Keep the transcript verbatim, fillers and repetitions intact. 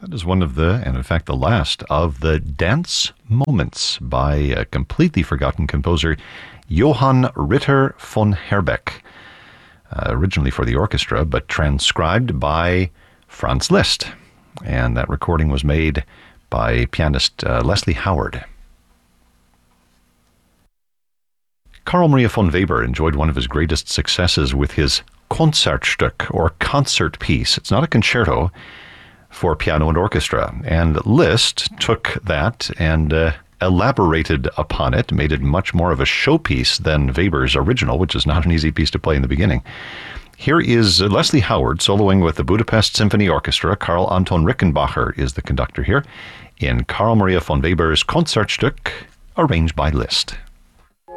That is one of the, and in fact the last, of the dance moments by a completely forgotten composer, Johann Ritter von Herbeck, uh, originally for the orchestra, but transcribed by Franz Liszt. And that recording was made by pianist uh, Leslie Howard. Carl Maria von Weber enjoyed one of his greatest successes with his Concertstück, or concert piece. It's not a concerto for piano and orchestra. And Liszt took that and uh, elaborated upon it, made it much more of a showpiece than Weber's original, which is not an easy piece to play in the beginning. Here is Leslie Howard soloing with the Budapest Symphony Orchestra. Karl Anton Rickenbacher is the conductor here in Carl Maria von Weber's Concertstück, arranged by Liszt.